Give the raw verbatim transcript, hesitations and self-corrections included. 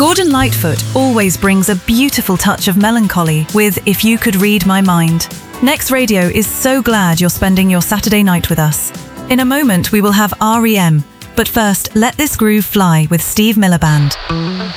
Gordon Lightfoot always brings a beautiful touch of melancholy with If You Could Read My Mind. Next Radio is so glad you're spending your Saturday night with us. In a moment we will have R E M, but first, Let This Groove Fly with Steve Miller Band.